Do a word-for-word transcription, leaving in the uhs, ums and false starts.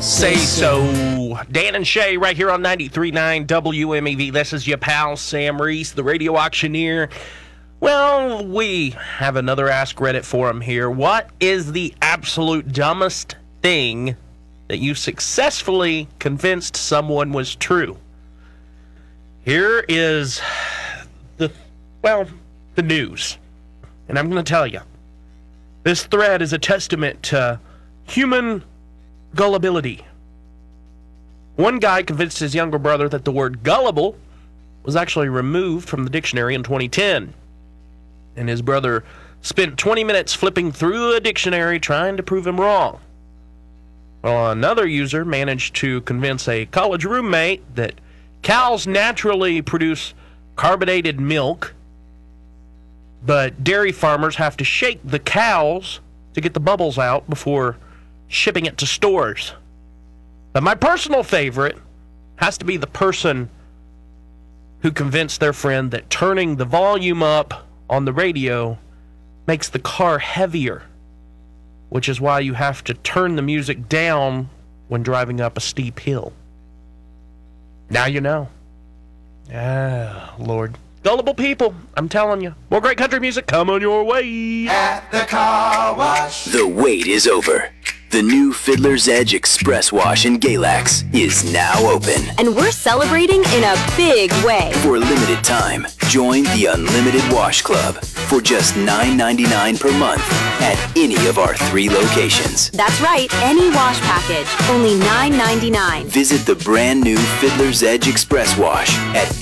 Say so. Dan and Shay right here on ninety-three point nine W M E V. This is your pal Sam Reese, the radio auctioneer. Well, we have another Ask Reddit forum here. What is the absolute dumbest thing that you successfully convinced someone was true? Here is the, well, the news. And I'm going to tell you, this thread is a testament to human gullibility. One guy convinced his younger brother that the word gullible was actually removed from the dictionary in twenty ten. And his brother spent twenty minutes flipping through a dictionary trying to prove him wrong. Well, another user managed to convince a college roommate that cows naturally produce carbonated milk, but dairy farmers have to shake the cows to get the bubbles out before shipping it to stores. But my personal favorite has to be the person who convinced their friend that turning the volume up on the radio makes the car heavier, which is why you have to turn the music down when driving up a steep hill. Now you know. Ah, Lord. Gullible people, I'm telling you. More great country music coming your way. At the car wash. The wait is over. The new Fiddler's Edge Express Wash in Galax is now open. And we're celebrating in a big way. For a limited time, join the Unlimited Wash Club for just nine ninety-nine per month at any of our three locations. That's right, any wash package, only nine ninety-nine. Visit the brand new Fiddler's Edge Express Wash at